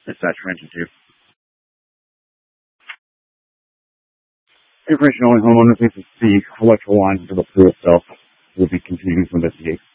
It's that trench too. Information only homeowners need to see electrical lines into the pool itself will be continuing to investigate.